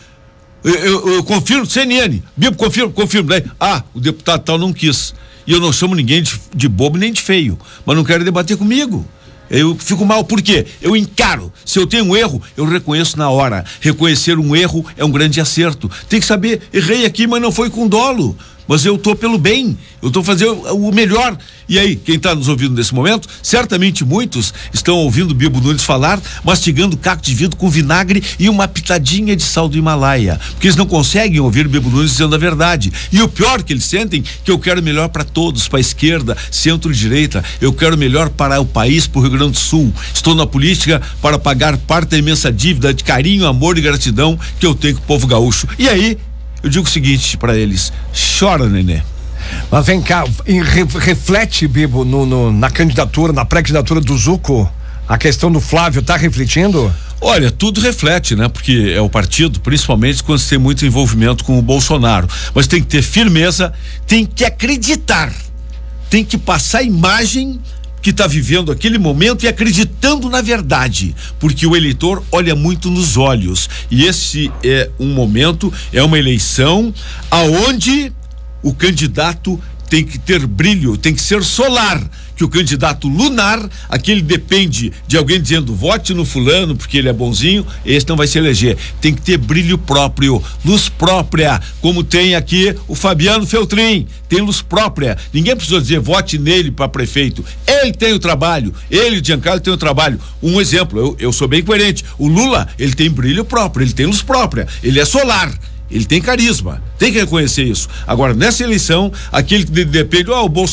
Eu confirmo, CNN, Bibo, confirmo. Daí, o deputado tal não quis. E eu não chamo ninguém de bobo nem de feio, mas não quero debater comigo. Eu fico mal, por quê? Eu encaro. Se eu tenho um erro, eu reconheço na hora. Reconhecer um erro é um grande acerto. Tem que saber, errei aqui, mas não foi com dolo. Mas eu tô pelo bem, eu tô fazendo o melhor. E aí, quem está nos ouvindo nesse momento, certamente muitos estão ouvindo Bibo Nunes falar, mastigando caco de vidro com vinagre e uma pitadinha de sal do Himalaia, porque eles não conseguem ouvir Bibo Nunes dizendo a verdade. E o pior que eles sentem, que eu quero melhor para todos, para a esquerda, centro-direita, eu quero melhor para o país, para o Rio Grande do Sul. Estou na política para pagar parte da imensa dívida de carinho, amor e gratidão que eu tenho com o povo gaúcho. E aí, eu digo o seguinte para eles: chora, nenê. Mas vem cá, reflete, Bibo, na candidatura, na pré-candidatura do Zuco, a questão do Flávio, tá refletindo? Olha, tudo reflete, né? Porque é o partido, principalmente quando você tem muito envolvimento com o Bolsonaro. Mas tem que ter firmeza, tem que acreditar, tem que passar a imagem que está vivendo aquele momento e acreditando na verdade, porque o eleitor olha muito nos olhos, e esse é um momento, é uma eleição aonde o candidato tem que ter brilho, tem que ser solar, que o candidato lunar, aquele depende de alguém dizendo vote no fulano porque ele é bonzinho, esse não vai se eleger. Tem que ter brilho próprio, luz própria, como tem aqui o Fabiano Feltrin, tem luz própria. Ninguém precisa dizer vote nele para prefeito. Ele tem o trabalho, ele, o Giancarlo, tem o trabalho. Um exemplo, eu sou bem coerente. O Lula, ele tem brilho próprio, ele tem luz própria, ele é solar. Ele tem carisma, tem que reconhecer isso. Agora, nessa eleição, aquele que depende, o Bolsonaro